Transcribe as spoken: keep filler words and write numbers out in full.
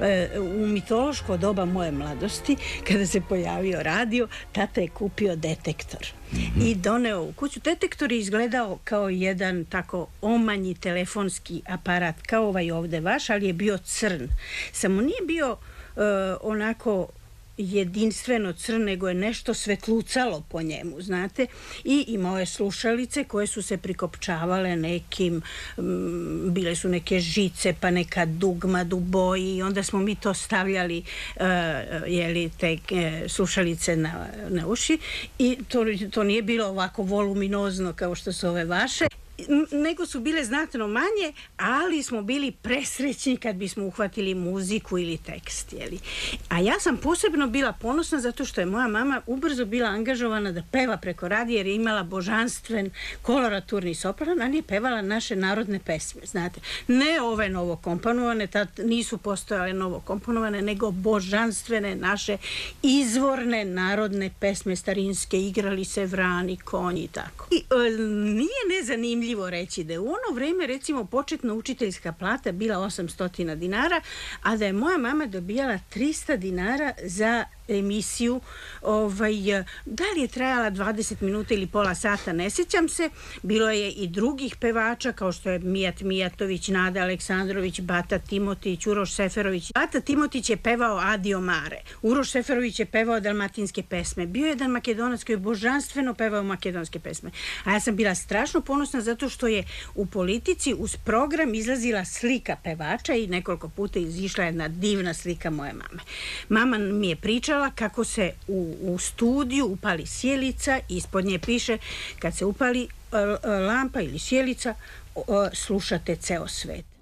u mitološko doba moje mladosti, kada se pojavio radio, tata je kupio detektor i doneo u kuću. Detektor je izgledao kao jedan tako omanji telefonski aparat, kao ovaj ovde vaš, ali je bio crn. Samo nije bio onako jedinstveno crn, nego je nešto svetlucalo po njemu, znate, i imao je slušalice koje su se prikopčavale nekim, bile su neke žice, pa neka dugma u boji, i onda smo mi to stavljali, jeli, te slušalice na, na uši, i to, to nije bilo ovako voluminozno kao što su ove vaše, nego su bile znatno manje, ali smo bili presrećni kad bismo uhvatili muziku ili tekst, jeli. A ja sam posebno bila ponosna zato što je moja mama ubrzo bila angažovana da peva preko radija, jer je imala božanstven koloraturni sopran, a nije pevala naše narodne pesme, znate. Ne ove novokomponovane, tad nisu postojale novokomponovane, nego božanstvene naše izvorne narodne pesme, starinske, igrali se vrani, konji i tako. I e, nije nezanimljivo reći da je u ono vreme, recimo, početna učiteljska plata bila osamsto dinara, a da je moja mama dobijala trista dinara za emisiju, ovaj, da li je trajala dvadeset minuta ili pola sata, ne sjećam se. Bilo je i drugih pevača, kao što je Mijat Mijatović, Nada Aleksandrović, Bata Timotić, Uroš Seferović. Bata Timotić je pevao Adio Mare, Uroš Seferović je pevao dalmatinske pesme, bio je jedan Makedonac koji je božanstveno pevao makedonske pesme. A ja sam bila strašno ponosna zato što je u Politici uz program izlazila slika pevača i nekoliko puta izišla jedna divna slika moje mame. Mama mi je pričala kako se u, u studiju upali sjelica, ispod nje piše kad se upali lampa ili sjelica, slušate ceo svet.